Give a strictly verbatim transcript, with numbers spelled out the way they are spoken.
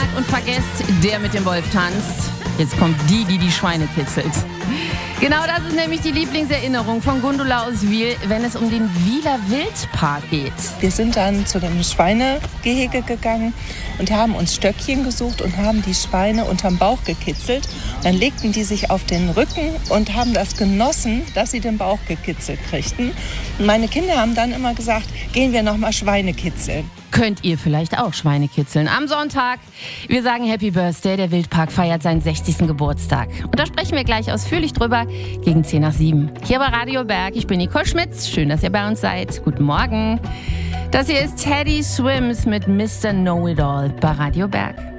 Und vergesst, der mit dem Wolf tanzt. Jetzt kommt die, die die Schweine kitzelt. Genau das ist nämlich die Lieblingserinnerung von Gundula aus Wil, wenn es um den Wiler Wildpark geht. Wir sind dann zu dem Schweinegehege gegangen und haben uns Stöckchen gesucht und haben die Schweine unterm Bauch gekitzelt. Dann legten die sich auf den Rücken und haben das genossen, dass sie den Bauch gekitzelt kriegten. Und meine Kinder haben dann immer gesagt, gehen wir noch mal Schweine kitzeln. Könnt ihr vielleicht auch Schweine kitzeln am Sonntag. Wir sagen Happy Birthday, der Wildpark feiert seinen sechzigsten Geburtstag. Und da sprechen wir gleich ausführlich drüber gegen zehn nach sieben. Hier bei Radio Berg, ich bin Nicole Schmitz, schön, dass ihr bei uns seid. Guten Morgen. Das hier ist Teddy Swims mit Mister Know-It-All bei Radio Berg.